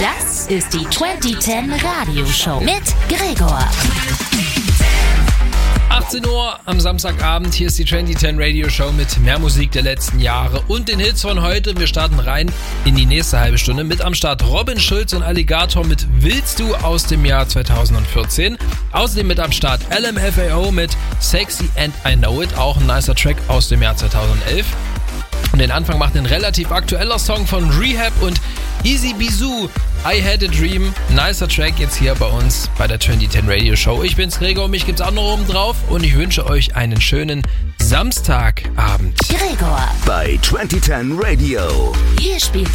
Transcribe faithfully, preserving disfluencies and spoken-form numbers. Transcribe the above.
Das ist die zwanzig zehn Radioshow mit Gregor. achtzehn Uhr am Samstagabend, hier ist die zwanzig zehn Radio Show mit mehr Musik der letzten Jahre und den Hits von heute. Wir starten rein in die nächste halbe Stunde. Mit am Start Robin Schulz und Alligator mit Willst du aus dem Jahr zweitausendvierzehn. Außerdem mit am Start L M F A O mit Sexy and I Know It, auch ein nicer Track aus dem Jahr zweitausendelf. Und den Anfang macht ein relativ aktueller Song von Rehab und Easy Bisou, I Had a Dream. Nicer Track jetzt hier bei uns bei der zwanzig zehn Radio Show. Ich bin's Gregor, mich gibt's auch noch oben drauf und ich wünsche euch einen schönen Samstagabend. Gregor bei zwanzig zehn Radio. Hier spielt